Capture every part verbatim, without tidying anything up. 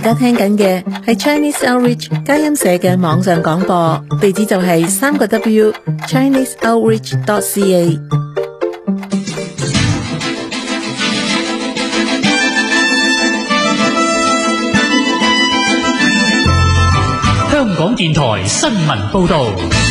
而家聽緊嘅係 Chinese Outreach 佳音社嘅網上廣播，地址就係三個 W Chinese Outreach dot C A。 香港電台新聞報道。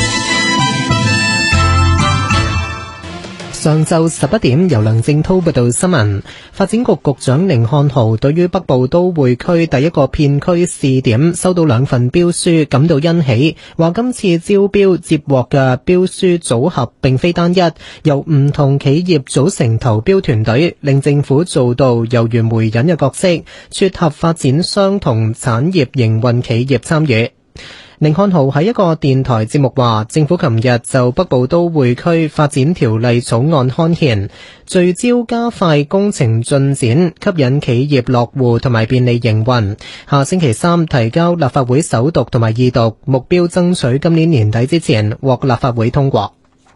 上晝十一點，由梁正濤報道新聞。發展局局長甯漢豪對於北部都會區第一個片區試點收到兩份標書感到欣喜，話今次招標接獲嘅標書組合並非單一，由唔同企業組成投標團隊，令政府做到猶如媒人嘅角色，撮合發展商同產業營運企業參與。甯漢豪喺一個電台節目話，政府琴日就北部都會區發展條例草案刊憲，聚焦加快工程進展，吸引企業落戶同埋便利營運。下星期三提交立法會首讀同埋二讀，目標爭取今年年底之前獲立法會通過。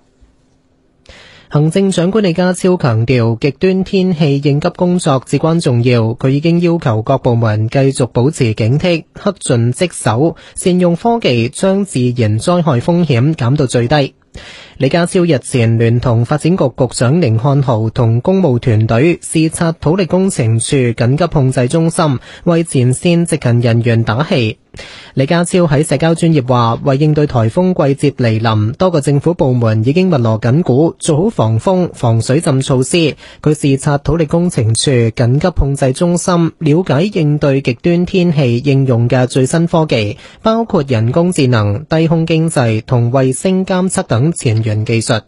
行政長官李家超強調，極端天氣應急工作至關重要，佢已經要求各部門繼續保持警惕，恪盡職守，善用科技將自然災害風險減到最低。李家超日前聯同發展局局長甯漢豪同公務團隊視察土力工程處緊急控制中心，為前線值勤人員打氣。李家超喺社交專頁話，為應對颱風季節來臨，多個政府部門已經密鑼緊鼓，做好防風、防水浸措施。佢視察土力工程處緊急控制中心，了解應對極端天氣應用嘅最新科技，包括人工智能、低空經濟同衛星監測等前沿技術。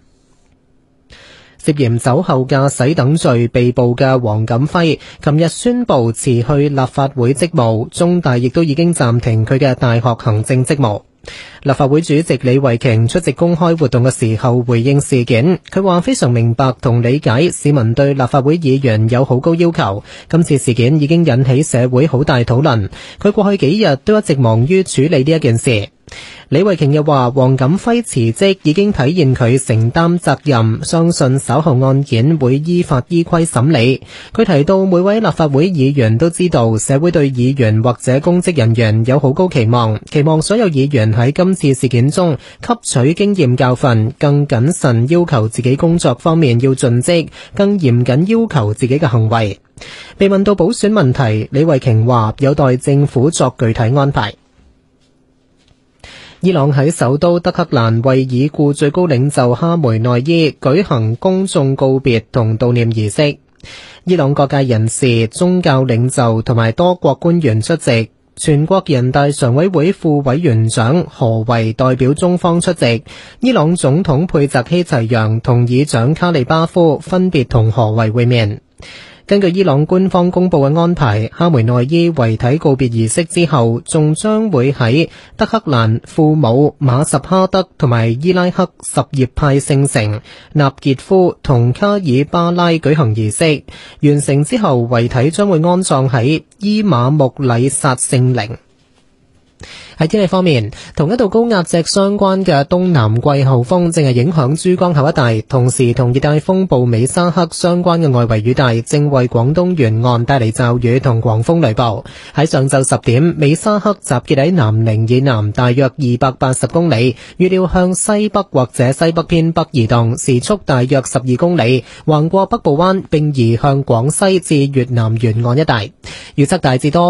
涉嫌酒後駕駛等罪被捕嘅黃錦輝，琴日宣布辭去立法會職務，中大亦都已經暫停佢嘅大學行政職務。立法會主席李慧瓊出席公開活動嘅時候回應事件，佢話非常明白同理解市民對立法會議員有好高要求，今次事件已經引起社會好大討論，佢過去幾日都一直忙於處理呢一件事。李慧瓊又話，黃錦輝辭職已經體現佢承擔責任，相信稍後案件會依法依規審理。佢提到每位立法會議員都知道社會對議員或者公職人員有好高期望，期望所有議員喺今次事件中吸取經驗教訓，更謹慎要求自己工作方面要盡職，更嚴謹要求自己嘅行為。被問到補選問題，李慧瓊話有待政府作具體安排。伊朗喺首都德黑蘭為已故最高領袖哈梅內伊舉行公眾告別同悼念儀式，伊朗各界人士、宗教領袖同埋多國官員出席，全國人大常委會副委員長何為代表中方出席，伊朗總統佩澤希齊揚同議長卡利巴夫分別同何為會面。根據伊朗官方公布嘅安排，哈梅內伊遺體告別儀式之後，仲將會喺德黑蘭、庫姆、馬什哈德同埋伊拉克什葉派聖城納傑夫同卡爾巴拉舉行儀式，完成之後遺體將會安葬喺伊馬木禮薩聖陵。喺天氣方面，同一道高壓脊相關嘅東南季候風正係影響珠江口一帶，同時同熱帶風暴美沙克相關嘅外圍雨帶正為廣東沿岸帶嚟驟雨同狂風雷暴。喺上晝十點，美沙克集結喺南寧以南大約二百八十公里，預料向西北或者西北偏北移動，時速大約十二公里，橫過北部灣並移向廣西至越南沿岸一帶。預測大致多